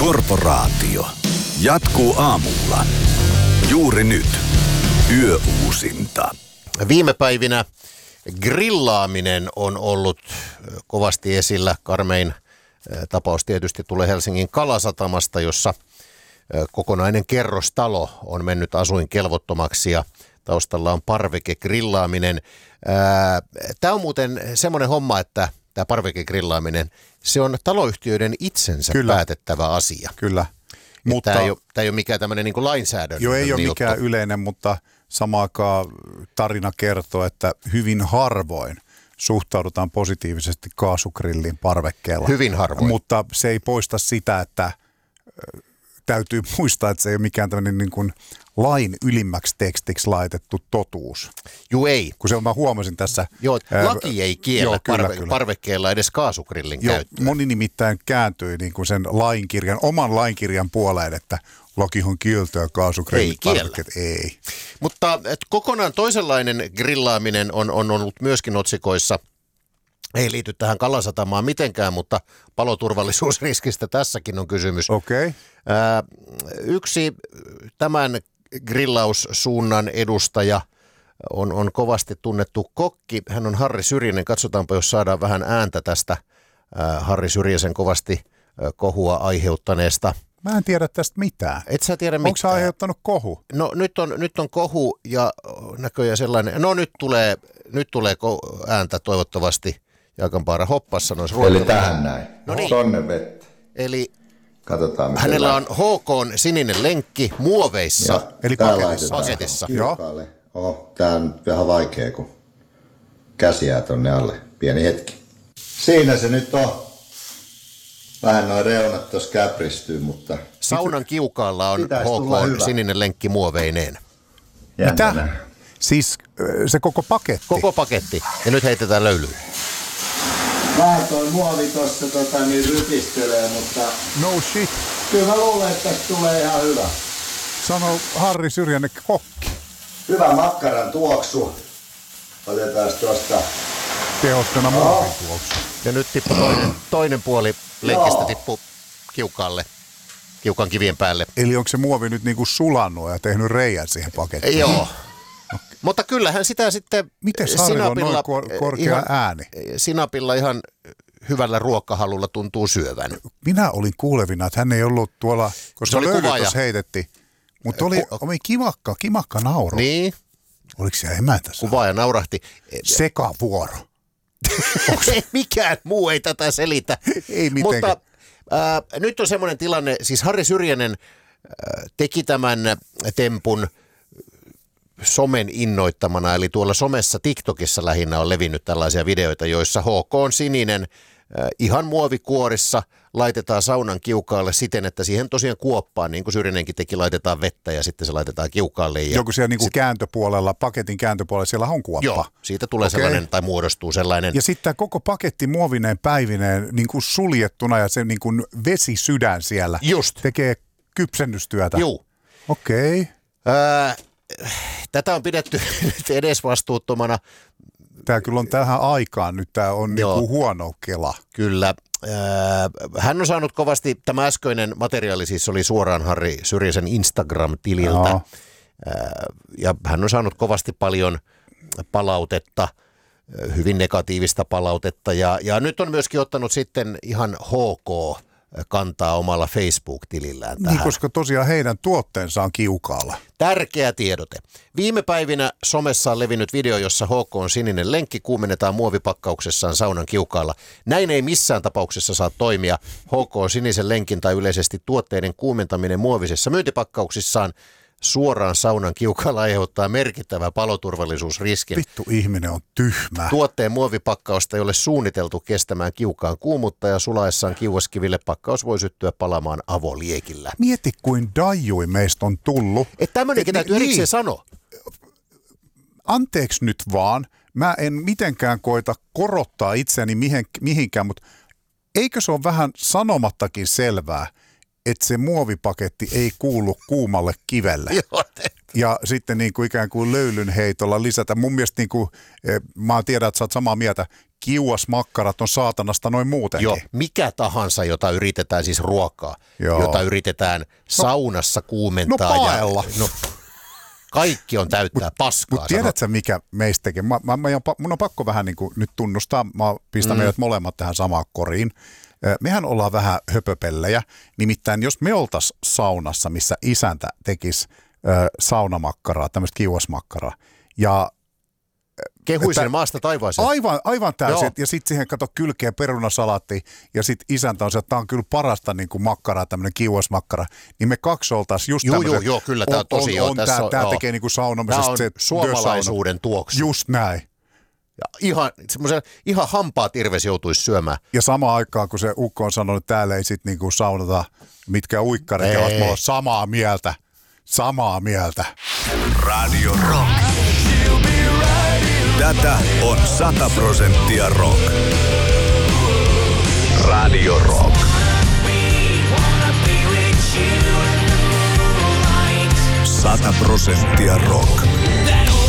Korporaatio jatkuu aamulla. Juuri nyt. Yöuusinta. Viime päivinä grillaaminen on ollut kovasti esillä. Karmein tapaus tietysti tulee Helsingin Kalasatamasta, jossa kokonainen kerrostalo on mennyt asuinkelvottomaksi ja taustalla on parvekegrillaaminen. Tämä on muuten semmoinen homma, että tämä parvekegrillaaminen, se on taloyhtiöiden itsensä päätettävä asia. Kyllä. Mutta tämä ei ole mikään tämmöinen niin kuin lainsäädännön. Joo, ei ole juttu. mikään yleinen, mutta samaan aikaan tarina kertoo, että hyvin harvoin suhtaudutaan positiivisesti kaasugrillin parvekkeella. Hyvin harvoin. Mutta se ei poista sitä, että täytyy muistaa, että se ei ole mikään tämmöinen niin kuin lain ylimmäksi tekstiksi laitettu totuus. Juu, ei. Kun se mä huomasin tässä. Joo, laki ei kiellä parvekkeella edes kaasugrillin käyttöä. Moni nimittäin kääntyi niin kuin sen oman lainkirjan puoleen, että lakihan kieltää kaasugrillin parvekkeet. Ei. Mutta kokonaan toisenlainen grillaaminen on ollut myöskin otsikoissa. Ei liity tähän Kalasatamaan mitenkään, mutta paloturvallisuusriskistä tässäkin on kysymys. Okei. Yksi tämän grillaussuunnan edustaja on kovasti tunnettu kokki. Hän on Harri Syrjänen. Katsotaanpa, jos saadaan vähän ääntä tästä Harri Syrjäsen kovasti kohua aiheuttaneesta. Mä en tiedä tästä mitään. Et sä tiedä mitään. Onko sä aiheuttanut kohu? No nyt on kohu ja näköjään sellainen. No nyt tulee ääntä toivottavasti. Jaakonpaara Hoppas sanoisi. Eli tähän näin. No niin. Tonne vettä. Eli katsotaan, hänellä on HK:n sininen lenkki muoveissa. Ja eli paketissa. Tää on vähän vaikea, kun käsi jää tonne alle. Pieni hetki. Siinä se nyt on. Vähän noin reunat tuossa käpristyy, mutta... Saunan kiukaalla on HK:n sininen lenkki muoveineen. Mitä? Siis se koko paketti? Koko paketti. Ja nyt heitetään löylyyn. Vähän toi muovi tossa rypistelee, mutta... No shit. Kyllä mä luulen, että tästä tulee ihan hyvä. Sano Harri Syrjänen kokki. Hyvä makkaran tuoksu. Otetaan tuosta... Tehostena muovin tuoksu. Ja nyt tippui toinen puoli lenkistä tippui kiukaalle. Kiukan kivien päälle. Eli onko se muovi nyt niinku sulannut ja tehnyt reijän siihen pakettiin? Joo. Mutta kyllähän sitä sitten miten Sarilla on noin korkea ääni? Sinapilla ihan hyvällä ruokahalulla tuntuu syövän. Minä olin kuulevina, että hän ei ollut tuolla, koska löylytös heitettiin. Mutta oli kimakka nauru. Niin. Oliko siellä emäntä? Kuvaaja naurahti. Sekavuoro. Mikään muu ei tätä selitä. Ei mitenkään. Mutta nyt on semmoinen tilanne, siis Harri Syrjänen teki tämän tempun somen innoittamana, eli tuolla somessa TikTokissa lähinnä on levinnyt tällaisia videoita, joissa HK on sininen ihan muovikuorissa, laitetaan saunan kiukaalle siten, että siihen tosiaan kuoppaan, niin kuin Syrjänenkin teki, laitetaan vettä ja sitten se laitetaan kiukaalle. Joku siellä niin kuin kääntöpuolella, paketin kääntöpuolella, siellä on kuoppa. Joo, siitä tulee sellainen tai muodostuu sellainen. Ja sitten koko paketti muovineen päivineen niin kuin suljettuna ja se niin kuin vesisydän siellä tekee kypsennystyötä. Joo. Okei. Tätä on pidetty edesvastuuttomana. Tämä kyllä on tähän aikaan nyt, tämä on niinku huono kela. Kyllä. Hän on saanut kovasti, tämä äskeinen materiaali siis oli suoraan Harri Syrjäsen Instagram-tililtä. Ja hän on saanut kovasti paljon palautetta, hyvin negatiivista palautetta. Ja nyt on myöskin ottanut sitten ihan HK kantaa omalla Facebook-tilillään tähän. Niin, koska tosiaan heidän tuotteensa on kiukaalla. Tärkeä tiedote. Viime päivinä somessa on levinnyt video, jossa HK on sininen lenkki kuumennetaan muovipakkauksessaan saunan kiukaalla. Näin ei missään tapauksessa saa toimia. HK on sinisen lenkin tai yleisesti tuotteiden kuumentaminen muovisessa myyntipakkauksissaan suoraan saunan kiukaalla aiheuttaa merkittävää paloturvallisuusriskin. Vittu, ihminen on tyhmä. Tuotteen muovipakkausta ei ole suunniteltu kestämään kiukaan kuumutta ja sulaessaan kiuaskiville pakkaus voi syttyä palamaan avoliekillä. Mieti, kuin daijui meistä on tullut. Että tämmöinenkin täytyy erikseen sanoa. Anteeksi nyt vaan, mä en mitenkään koita korottaa itseäni mihinkään, mutta eikö se ole vähän sanomattakin selvää, että se muovipaketti ei kuulu kuumalle kivelle. Ja sitten niin kuin ikään kuin löylyn heitolla lisätä. Mun mielestä, niin kuin, mä tiedän, että sä oot samaa mieltä, kiuasmakkarat on saatanasta noin muutenkin. Joo, mikä tahansa, jota yritetään siis ruokaa, Joo. jota yritetään saunassa kuumentaa. Paella. Kaikki on täyttää paskaa. Mutta tiedätkö mikä meistä tekee? Mun on pakko vähän niin kuin nyt tunnustaa, mä pistän meidät molemmat tähän samaan koriin. Mehän ollaan vähän höpöpellejä, nimittäin jos me oltaisiin saunassa, missä isäntä tekisi saunamakkaraa, tämmöistä kiuasmakkaraa, ja kehuisen maasta taivaaseen. Aivan täysin. Joo. Ja sitten siihen kato kylkeen perunasalaatti ja sitten isäntä on se, että tämä on kyllä parasta niin kuin makkaraa, tämmöinen kiuasmakkara. Niin me kaksi oltaisiin just tämmöisen. Joo, kyllä tämä tosi joo. Tämä tekee niin kuin saunomisesta. Tämä on suomalaisuuden tuoksu. Just näin. Ja ihan hampaat irves joutuisi syömään. Ja samaan aikaan, kun se ukko on sanonut, että täällä ei sitten niin kuin saunata mitkä uikkarit, ovat mulla samaa mieltä. Samaa mieltä. Radio Rock. Tätä on 100% rock. Radio Rock. 100% rock.